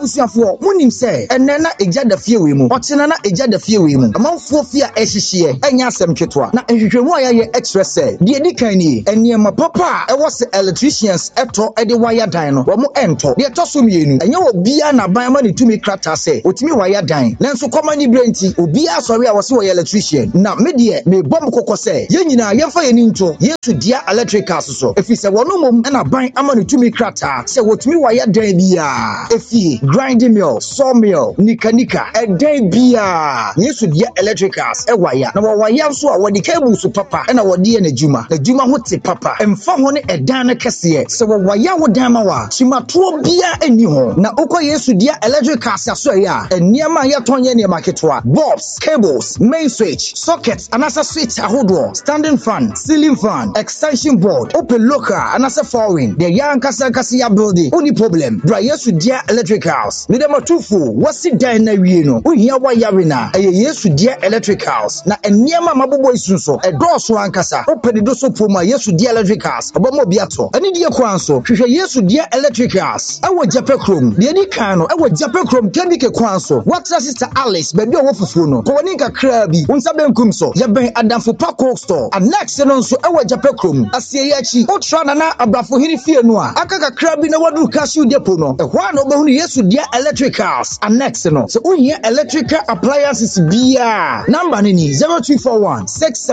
abusuafo munim se enne na eja da fie we mu otena na eja da fie we mu amanfo fie a ehihye enya asem twetwa na nhwehwemu a yaye express de di kan ni eniema papa e was electricians eto e de wire dan no wo mo ento de to so mienu enye obia na ban ma ne tumi krata se otimi wire dan nanso komani brenti obia sori a wo se wo electrician na me de me bom kokose ye nyina ye fa ye ni nto yesu dia electricals so efi se wono mom na ban ama ne tumi krata se wotumi wire dan bia efi grinding mill sawmill nika dan bia yesu dia electricals e wire na wo wire so a wo de cable so papa e na wo de na juma ho te papa emfa ho ne edan ne kese se wo wire wo dan ma wa chimato bia eni ho na okọ yesu dia electricals aso ya eniema ye tonye ne maketwa bulbs cables main switch sockets anasa switch ahodo standing fan ceiling fan extension board open local anasa foreign the yan kasa ya building only problem bra yesu dia electricals me dem atufu wasi dan na wie no ohia wire na eye yesu dia electricals na eniema mabobo isunso edoso ankasa open do so poma yesu dia electricals obomo biato ani die kwanso hwehwe yesu dia electricals awo japekrom de di kan no awo japekrom kemike kwanso watra sister Alice baby owo fufuo no ko woni kakra bi unsa benkum so ye ben adamfo paco store annex no nso awo japekrom asie ya chi otra na abrafo hiri fie no a aka kakra bi na wadu cashew depo no ehwa na obehunu yesu dia electricals annex no so ohia electrical appliances bia number ni 0241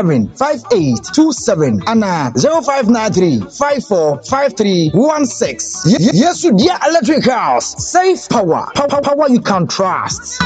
675827 ana 0593545316 yesu dia electricals safe power you can trust.